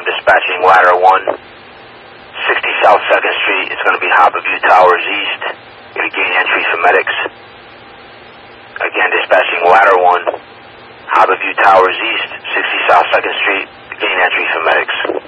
dispatching ladder 1, 60 South 2nd Street. It's going to be Harborview Towers East. Going to gain entry for medics. Again, dispatching ladder 1, Harborview Towers East, 60 South 2nd Street. Gain entry for medics.